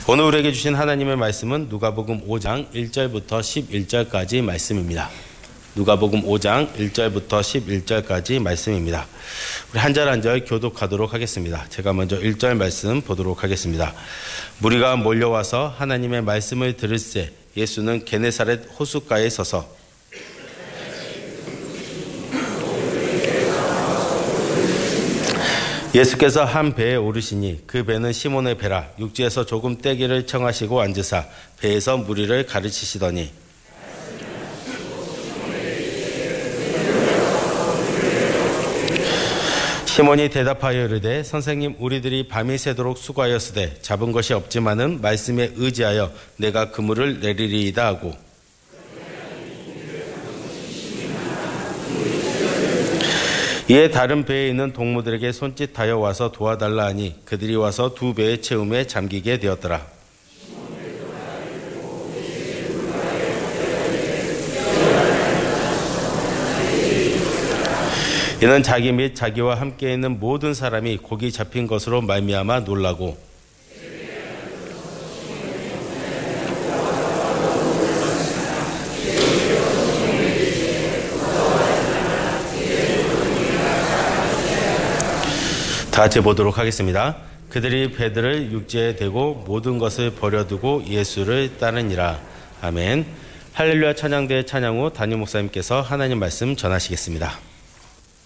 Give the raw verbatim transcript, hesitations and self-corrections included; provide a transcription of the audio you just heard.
오늘 우리에게 주신 하나님의 말씀은 누가복음 오 장 일 절부터 십일 절까지 말씀입니다. 누가복음 오 장 일 절부터 십일 절까지 말씀입니다. 우리 한 절 한 절 교독하도록 하겠습니다. 제가 먼저 일 절 말씀 보도록 하겠습니다. 무리가 몰려와서 하나님의 말씀을 들을새 예수는 게네사렛 호숫가에 서서 예수께서 한 배에 오르시니 그 배는 시몬의 배라. 육지에서 조금 떼기를 청하시고 앉으사 배에서 무리를 가르치시더니 시몬이 대답하여 이르되 선생님, 우리들이 밤이 새도록 수고하였으되 잡은 것이 없지만은 말씀에 의지하여 내가 그물을 내리리이다 하고, 이에 다른 배에 있는 동무들에게 손짓하여 와서 도와달라 하니 그들이 와서 두 배의 채움에 잠기게 되었더라. 이는 자기 및 자기와 함께 있는 모든 사람이 고기 잡힌 것으로 말미암아 놀라고, 다 같이 보도록 하겠습니다. 그들이 배들을 육지에 대고 모든 것을 버려두고 예수를 따르니라. 아멘. 할렐루야 찬양대 찬양 후 담임 목사님께서 하나님 말씀 전하시겠습니다.